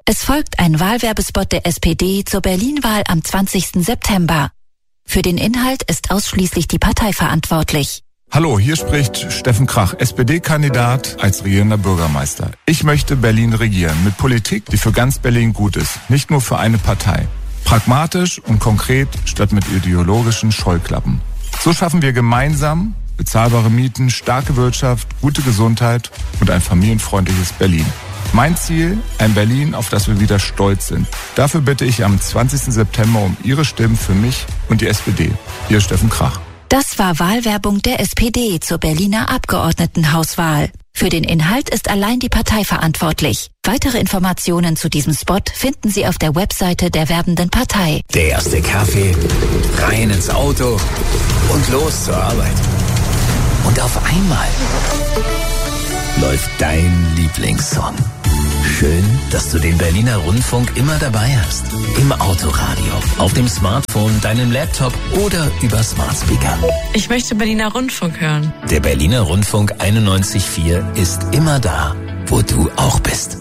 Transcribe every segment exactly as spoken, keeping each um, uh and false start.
Es folgt ein Wahlwerbespot der S P D zur Berlin-Wahl am zwanzigsten September. Für den Inhalt ist ausschließlich die Partei verantwortlich. Hallo, hier spricht Steffen Krach, S P D-Kandidat als regierender Bürgermeister. Ich möchte Berlin regieren mit Politik, die für ganz Berlin gut ist, nicht nur für eine Partei. Pragmatisch und konkret statt mit ideologischen Scheuklappen. So schaffen wir gemeinsam bezahlbare Mieten, starke Wirtschaft, gute Gesundheit und ein familienfreundliches Berlin. Mein Ziel, ein Berlin, auf das wir wieder stolz sind. Dafür bitte ich am zwanzigsten September um Ihre Stimmen für mich und die S P D. Ihr Steffen Krach. Das war Wahlwerbung der S P D zur Berliner Abgeordnetenhauswahl. Für den Inhalt ist allein die Partei verantwortlich. Weitere Informationen zu diesem Spot finden Sie auf der Webseite der werbenden Partei. Der erste Kaffee, rein ins Auto und los zur Arbeit. Und auf einmal läuft dein Lieblingssong. Schön, dass du den Berliner Rundfunk immer dabei hast. Im Autoradio, auf dem Smartphone, deinem Laptop oder über Smart Speaker. Ich möchte Berliner Rundfunk hören. Der Berliner Rundfunk einundneunzig Komma vier ist immer da, wo du auch bist.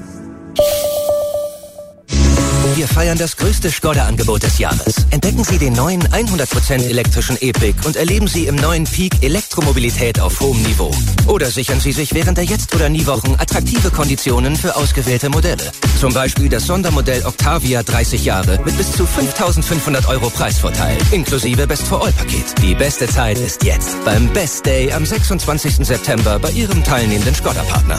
Wir feiern das größte Skoda-Angebot des Jahres. Entdecken Sie den neuen hundert Prozent elektrischen E-Pick und erleben Sie im neuen Peak Elektromobilität auf hohem Niveau. Oder sichern Sie sich während der Jetzt- oder Nie-Wochen attraktive Konditionen für ausgewählte Modelle. Zum Beispiel das Sondermodell Octavia dreißig Jahre mit bis zu fünftausendfünfhundert Euro Preisvorteil, inklusive Best-for-All-Paket. Die beste Zeit ist jetzt beim Best Day am sechsundzwanzigsten September bei Ihrem teilnehmenden Skoda-Partner.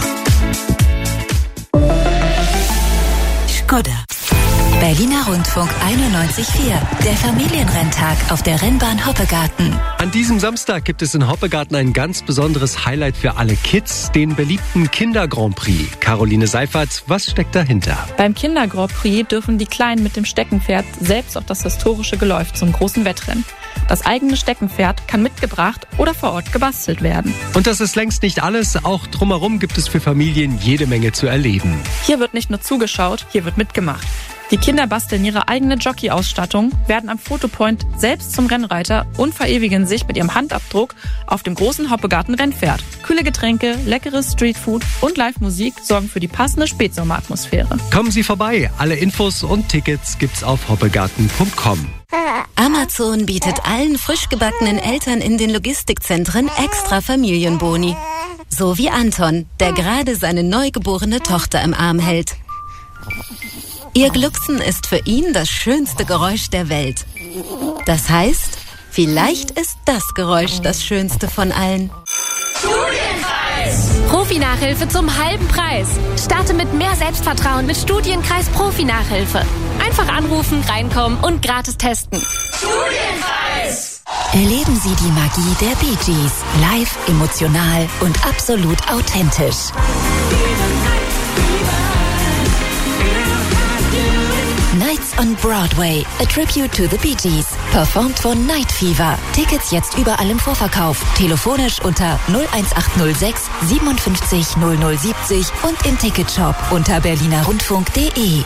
Skoda. Berliner Rundfunk einundneunzig Komma vier, der Familienrenntag auf der Rennbahn Hoppegarten. An diesem Samstag gibt es in Hoppegarten ein ganz besonderes Highlight für alle Kids, den beliebten Kinder-Grand Prix. Caroline Seifert, was steckt dahinter? Beim Kinder-Grand Prix dürfen die Kleinen mit dem Steckenpferd selbst auf das historische Geläuf zum großen Wettrennen. Das eigene Steckenpferd kann mitgebracht oder vor Ort gebastelt werden. Und das ist längst nicht alles. Auch drumherum gibt es für Familien jede Menge zu erleben. Hier wird nicht nur zugeschaut, hier wird mitgemacht. Die Kinder basteln ihre eigene Jockey-Ausstattung, werden am Fotopoint selbst zum Rennreiter und verewigen sich mit ihrem Handabdruck auf dem großen Hoppegarten-Rennpferd. Kühle Getränke, leckeres Streetfood und Live-Musik sorgen für die passende Spätsommeratmosphäre. Kommen Sie vorbei. Alle Infos und Tickets gibt's auf hoppegarten punkt com. Amazon bietet allen frisch gebackenen Eltern in den Logistikzentren extra Familienboni. So wie Anton, der gerade seine neugeborene Tochter im Arm hält. Ihr Glucksen ist für ihn das schönste Geräusch der Welt. Das heißt, vielleicht ist das Geräusch das schönste von allen. Studienkreis! Profi-Nachhilfe zum halben Preis. Starte mit mehr Selbstvertrauen mit Studienkreis Profi-Nachhilfe. Einfach anrufen, reinkommen und gratis testen. Studienkreis! Erleben Sie die Magie der Bee Gees. Live, emotional und absolut authentisch. Nights on Broadway, a tribute to the Bee Gees. Performt von Night Fever. Tickets jetzt überall im Vorverkauf. Telefonisch unter null eins acht null sechs siebenundfünfzig null null siebzig und im Ticketshop unter berlinerrundfunk punkt de.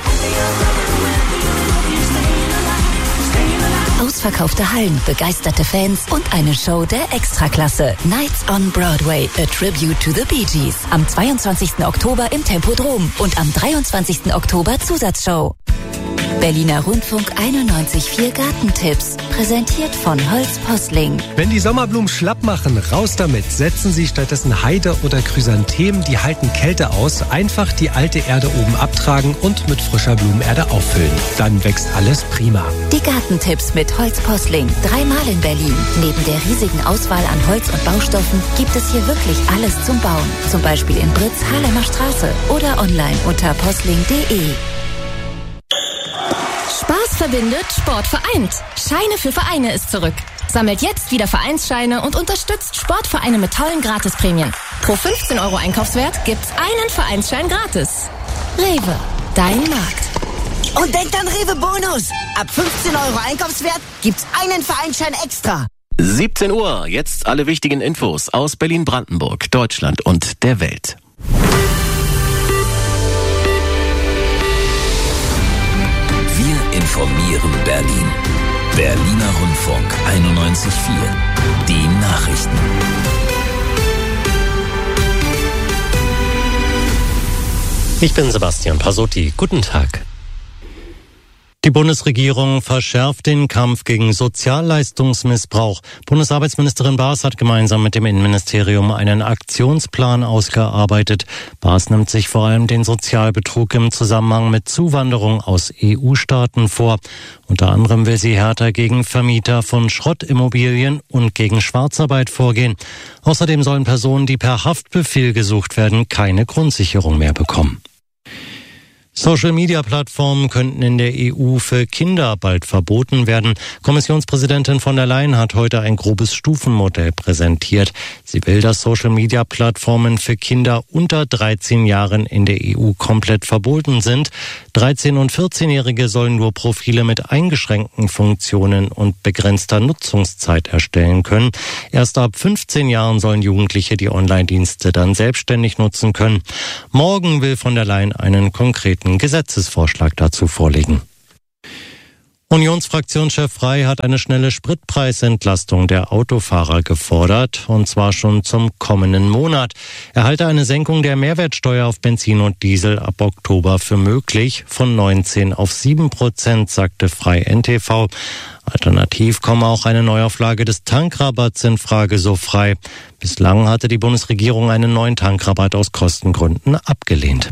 Ausverkaufte Hallen, begeisterte Fans und eine Show der Extraklasse. Nights on Broadway, a tribute to the Bee Gees. Am zweiundzwanzigsten Oktober im Tempodrom und am dreiundzwanzigsten Oktober Zusatzshow. Berliner Rundfunk einundneunzig Komma vier Gartentipps, präsentiert von Holz Posling. Wenn die Sommerblumen schlapp machen, raus damit. Setzen Sie stattdessen Heide oder Chrysanthemen, die halten Kälte aus. Einfach die alte Erde oben abtragen und mit frischer Blumenerde auffüllen. Dann wächst alles prima. Die Gartentipps mit Holz Posling, dreimal in Berlin. Neben der riesigen Auswahl an Holz und Baustoffen gibt es hier wirklich alles zum Bauen. Zum Beispiel in Britz, Harlemer Straße oder online unter posling punkt de. Spaß verbindet, Sport vereint. Scheine für Vereine ist zurück. Sammelt jetzt wieder Vereinsscheine und unterstützt Sportvereine mit tollen Gratisprämien. Pro fünfzehn Euro Einkaufswert gibt's einen Vereinsschein gratis. Rewe, dein Markt. Und denkt an Rewe Bonus. Ab fünfzehn Euro Einkaufswert gibt's einen Vereinsschein extra. siebzehn Uhr, jetzt alle wichtigen Infos aus Berlin-Brandenburg, Deutschland und der Welt. Wir informieren Berlin. Berliner Rundfunk einundneunzig Komma vier. Die Nachrichten. Ich bin Sebastian Pasotti. Guten Tag. Die Bundesregierung verschärft den Kampf gegen Sozialleistungsmissbrauch. Bundesarbeitsministerin Baas hat gemeinsam mit dem Innenministerium einen Aktionsplan ausgearbeitet. Baas nimmt sich vor allem den Sozialbetrug im Zusammenhang mit Zuwanderung aus E U-Staaten vor. Unter anderem will sie härter gegen Vermieter von Schrottimmobilien und gegen Schwarzarbeit vorgehen. Außerdem sollen Personen, die per Haftbefehl gesucht werden, keine Grundsicherung mehr bekommen. Social-Media-Plattformen könnten in der E U für Kinder bald verboten werden. Kommissionspräsidentin von der Leyen hat heute ein grobes Stufenmodell präsentiert. Sie will, dass Social-Media-Plattformen für Kinder unter dreizehn Jahren in der E U komplett verboten sind. dreizehn- und vierzehnjährige sollen nur Profile mit eingeschränkten Funktionen und begrenzter Nutzungszeit erstellen können. Erst ab fünfzehn Jahren sollen Jugendliche die Online-Dienste dann selbstständig nutzen können. Morgen will von der Leyen einen konkreten Gesetzesvorschlag dazu vorlegen. Unionsfraktionschef Frey hat eine schnelle Spritpreisentlastung der Autofahrer gefordert, und zwar schon zum kommenden Monat. Er halte eine Senkung der Mehrwertsteuer auf Benzin und Diesel ab Oktober für möglich, von neunzehn auf sieben Prozent, sagte Frey N T V. Alternativ komme auch eine Neuauflage des Tankrabatts in Frage, so Frey. Bislang hatte die Bundesregierung einen neuen Tankrabatt aus Kostengründen abgelehnt.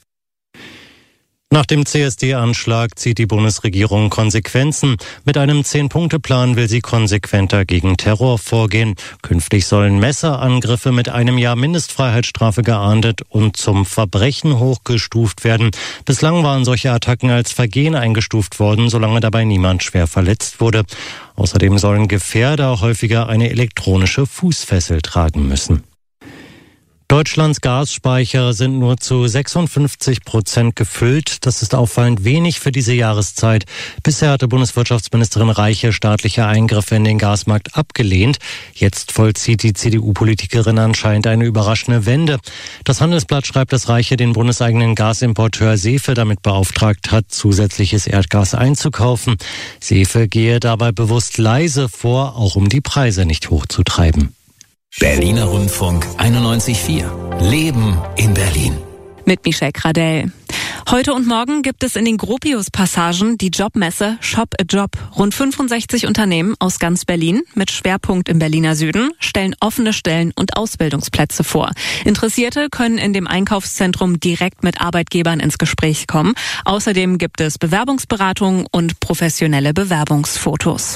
Nach dem C S D-Anschlag zieht die Bundesregierung Konsequenzen. Mit einem Zehn-Punkte-Plan will sie konsequenter gegen Terror vorgehen. Künftig sollen Messerangriffe mit einem Jahr Mindestfreiheitsstrafe geahndet und zum Verbrechen hochgestuft werden. Bislang waren solche Attacken als Vergehen eingestuft worden, solange dabei niemand schwer verletzt wurde. Außerdem sollen Gefährder häufiger eine elektronische Fußfessel tragen müssen. Deutschlands Gasspeicher sind nur zu sechsundfünfzig Prozent gefüllt. Das ist auffallend wenig für diese Jahreszeit. Bisher hatte Bundeswirtschaftsministerin Reiche staatliche Eingriffe in den Gasmarkt abgelehnt. Jetzt vollzieht die C D U-Politikerin anscheinend eine überraschende Wende. Das Handelsblatt schreibt, dass Reiche den bundeseigenen Gasimporteur Sefe damit beauftragt hat, zusätzliches Erdgas einzukaufen. Sefe gehe dabei bewusst leise vor, auch um die Preise nicht hochzutreiben. Berliner Rundfunk einundneunzig Komma vier. Leben in Berlin. Mit Michelle Gradell. Heute und morgen gibt es in den Gropius-Passagen die Jobmesse Shop a Job. Rund fünfundsechzig Unternehmen aus ganz Berlin mit Schwerpunkt im Berliner Süden stellen offene Stellen und Ausbildungsplätze vor. Interessierte können in dem Einkaufszentrum direkt mit Arbeitgebern ins Gespräch kommen. Außerdem gibt es Bewerbungsberatungen und professionelle Bewerbungsfotos.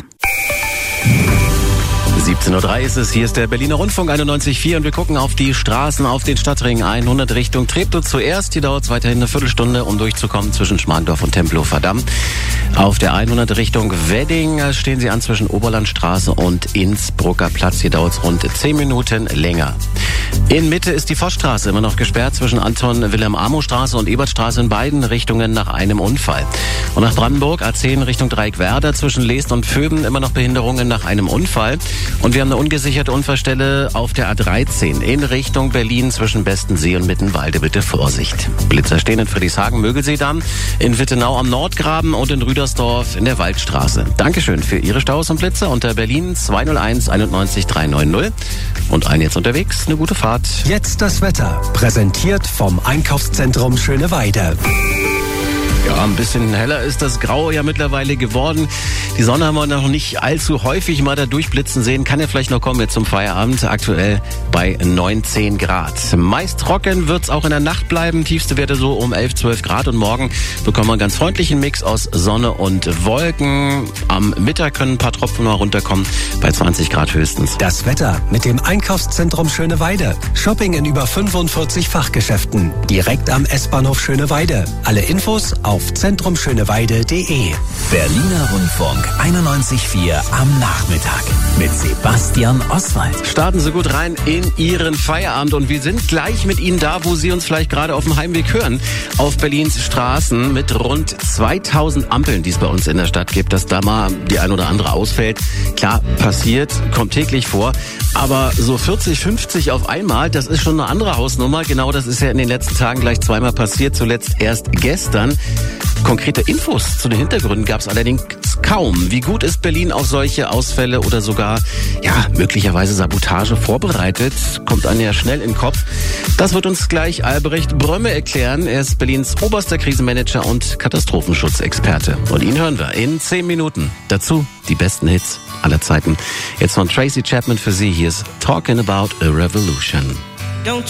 siebzehn Uhr drei ist es, hier ist der Berliner Rundfunk einundneunzig Komma vier und wir gucken auf die Straßen, auf den Stadtring hundert Richtung Treptow zuerst. Hier dauert es weiterhin eine Viertelstunde, um durchzukommen zwischen Schmargendorf und Tempelhofer Damm. Auf der hundert Richtung Wedding stehen Sie an zwischen Oberlandstraße und Innsbrucker Platz. Hier dauert es rund zehn Minuten länger. In Mitte ist die Vossstraße immer noch gesperrt zwischen Anton-Wilhelm-Amo-Straße und Ebertstraße in beiden Richtungen nach einem Unfall. Und nach Brandenburg A zehn Richtung Dreieckwerder zwischen Leest und Vöben immer noch Behinderungen nach einem Unfall. Und wir haben eine ungesicherte Unfallstelle auf der A dreizehn in Richtung Berlin zwischen Bestensee und Mittenwalde. Bitte Vorsicht. Blitzer stehen in Friedrichshagen-Mögelseedamm, in Wittenau am Nordgraben und in Rüdersdorf in der Waldstraße. Dankeschön für Ihre Staus und Blitzer unter Berlin zwei null eins einundneunzig drei neun null. Und ein jetzt unterwegs, eine gute Fahrt. Jetzt das Wetter, präsentiert vom Einkaufszentrum Schöneweide. Ja, ein bisschen heller ist das Grau ja mittlerweile geworden. Die Sonne haben wir noch nicht allzu häufig mal da durchblitzen sehen. Kann ja vielleicht noch kommen jetzt zum Feierabend. Aktuell bei neunzehn Grad. Meist trocken wird's auch in der Nacht bleiben. Tiefste Werte so um elf, zwölf Grad. Und morgen bekommen wir einen ganz freundlichen Mix aus Sonne und Wolken. Am Mittag können ein paar Tropfen mal runterkommen. Bei zwanzig Grad höchstens. Das Wetter mit dem Einkaufszentrum Schöneweide. Shopping in über fünfundvierzig Fachgeschäften. Direkt am S-Bahnhof Schöneweide. Alle Infos auf auf zentrum schöneweide punkt de. Berliner Rundfunk einundneunzig Komma vier am Nachmittag mit Sebastian Oswald. Starten Sie gut rein in Ihren Feierabend und wir sind gleich mit Ihnen da, wo Sie uns vielleicht gerade auf dem Heimweg hören. Auf Berlins Straßen mit rund zweitausend Ampeln, die es bei uns in der Stadt gibt, dass da mal die ein oder andere ausfällt. Klar, passiert, kommt täglich vor. Aber so vierzig, fünfzig auf einmal, das ist schon eine andere Hausnummer. Genau, das ist ja in den letzten Tagen gleich zweimal passiert, zuletzt erst gestern. Konkrete Infos zu den Hintergründen gab es allerdings es kaum. Wie gut ist Berlin auf solche Ausfälle oder sogar, ja, möglicherweise Sabotage vorbereitet? Kommt einem ja schnell in den Kopf. Das wird uns gleich Albrecht Brömme erklären. Er ist Berlins oberster Krisenmanager und Katastrophenschutzexperte. Und ihn hören wir in zehn Minuten. Dazu die besten Hits aller Zeiten. Jetzt von Tracy Chapman für Sie. Hier ist Talking About a Revolution.